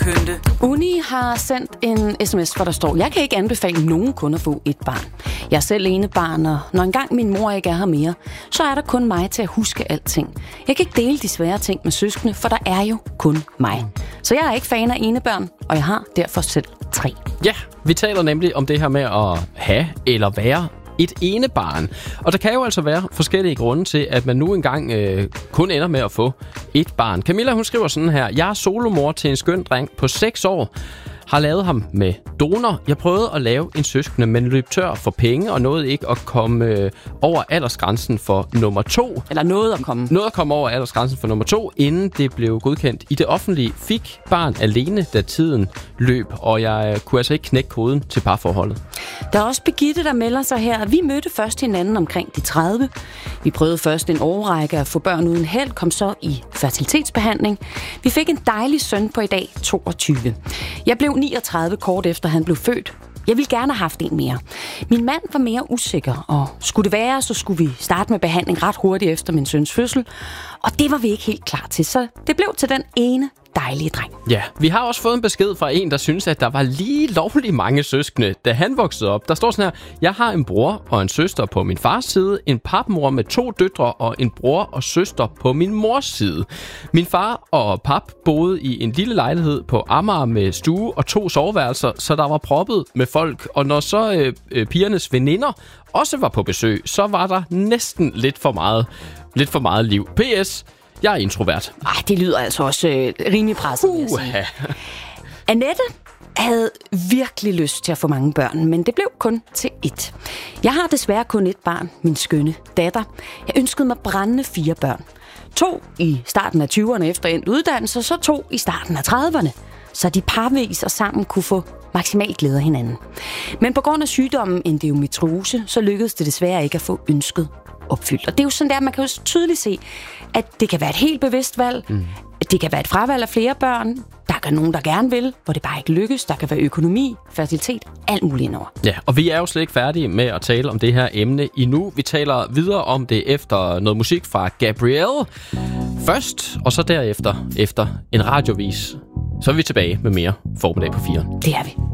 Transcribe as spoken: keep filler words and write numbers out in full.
kønte. Uni har sendt en sms, hvor der står: jeg kan ikke anbefale nogen kun at få et barn. Jeg er selv enebarn, og når engang min mor ikke er her mere, så er der kun mig til at huske alting. Jeg kan ikke dele de svære ting med søskende, for der er jo kun mig. Så jeg er ikke fan af enebørn, og jeg har derfor selv tre. Ja, vi taler nemlig om det her med at have eller være et enebarn. Og der kan jo altså være forskellige grunde til, at man nu engang øh, kun ender med at få et barn. Camilla, hun skriver sådan her: jeg er solomor til en skøn dreng på seks år. Har lavet ham med donor. Jeg prøvede at lave en søskende, men løb tør for penge og nåede ikke at komme øh, over aldersgrænsen for nummer to. Eller nåede at komme. Nåede at komme over aldersgrænsen for nummer to, inden det blev godkendt i det offentlige. Fik barn alene, da tiden løb, og jeg kunne altså ikke knække koden til parforholdet. Der er også Birgitte, der melder sig her. Vi mødte først hinanden omkring de tredive. Vi prøvede først en årrække at få børn uden held, kom så i fertilitetsbehandling. Vi fik en dejlig søn på i dag toogtyve. Jeg blev niogtredive kort efter han blev født. Jeg ville gerne have haft en mere. Min mand var mere usikker, og skulle det være, så skulle vi starte med behandling ret hurtigt efter min søns fødsel. Og det var vi ikke helt klar til, så det blev til den ene dejlige dreng. Ja, vi har også fået en besked fra en, der synes, at der var lige lovligt mange søskende, da han voksede op. Der står sådan her: jeg har en bror og en søster på min fars side, en papmor med to døtre og en bror og søster på min mors side. Min far og pap boede i en lille lejlighed på Amager med stue og to soveværelser, så der var proppet med folk. Og når så øh, øh, pigernes veninder også var på besøg, så var der næsten lidt for meget, lidt for meget liv. P S. Jeg er introvert. Ej, det lyder altså også øh, rimelig presset, vil jeg sige. Annette havde virkelig lyst til at få mange børn, men det blev kun til ét. Jeg har desværre kun et barn, min skønne datter. Jeg ønskede mig brændende fire børn. To i starten af tyverne efter endt uddannelse, så to i starten af trediverne. Så de parvis og sammen kunne få maksimalt glæde af hinanden. Men på grund af sygdommen endometriose, så lykkedes det desværre ikke at få ønsket opfyldt. Og det er jo sådan der, man kan jo tydeligt se, at det kan være et helt bevidst valg. Mm. Det kan være et fravalg af flere børn. Der kan nogen, der gerne vil, hvor det bare ikke lykkes. Der kan være økonomi, fertilitet, alt muligt indover. Ja, og vi er jo slet ikke færdige med at tale om det her emne endnu. Vi taler videre om det efter noget musik fra Gabrielle først, og så derefter efter en radiovis. Så er vi tilbage med mere Formiddag på fire. Det er vi.